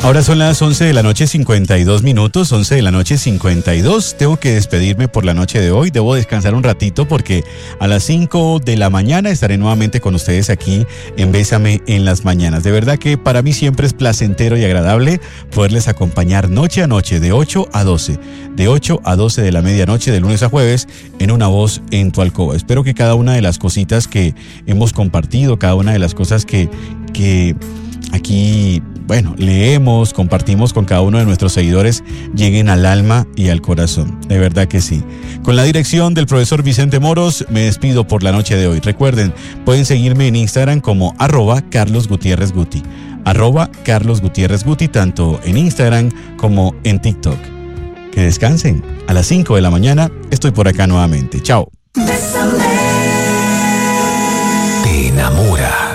Ahora son las 11 de la noche 52 minutos, 11 de la noche 52. Tengo que despedirme por la noche de hoy. Debo descansar un ratito porque a las 5 de la mañana estaré nuevamente con ustedes aquí en Bésame en las mañanas. De verdad que para mí siempre es placentero y agradable poderles acompañar noche a noche de 8 a 12. De 8 a 12 de la medianoche, de lunes a jueves, en Una Voz en tu Alcoba. Espero que cada una de las cositas que hemos compartido, cada una de las cosas que aquí, bueno, leemos, compartimos con cada uno de nuestros seguidores, lleguen al alma y al corazón. De verdad que sí. Con la dirección del profesor Vicente Moros, me despido por la noche de hoy. Recuerden, pueden seguirme en Instagram como @CarlosGutierrezGuti. @CarlosGutierrezGuti, tanto en Instagram como en TikTok. Que descansen. A las 5 de la mañana estoy por acá nuevamente. Chao. Te enamora.